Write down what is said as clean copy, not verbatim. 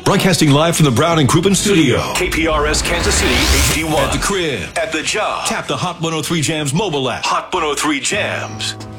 Broadcasting live from the Brown and Crouppen studio. KPRS Kansas City, HD1. At the crib. At the job. Tap the Hot 103 Jams mobile app. Hot 103 Jams.